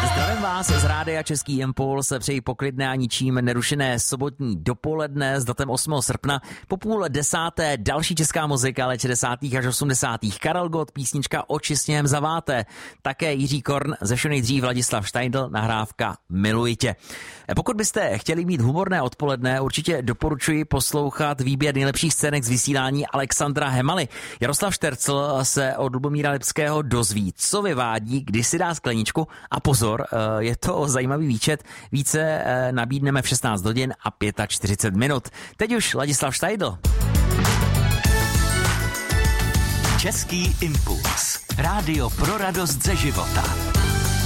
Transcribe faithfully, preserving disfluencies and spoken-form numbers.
Zdravím vás z rádia Český impuls, přeji poklidné a ničím nerušené sobotní dopoledne s datem osmého srpna. Po půl desáté další česká muzika let šedesátých až osmdesátých. Karel Gott, písnička Oči sněhem zaváté. Také Jiří Korn, ze všeho nejdřív Ladislav Štajdl, nahrávka Miluji tě. Pokud byste chtěli mít humorné odpoledne, určitě doporučuji poslouchat výběr nejlepších scének z vysílání Alexandra Hemaly. Jaroslav Štercl se od Lubomíra Lipského dozví, co vyvádí, kdy si dá skleničku a pozor, je to zajímavý výčet. Více nabídneme v šestnáct hodin a čtyřicet pět minut. Teď už Ladislav Štajdl. Český impuls. Rádio pro radost ze života.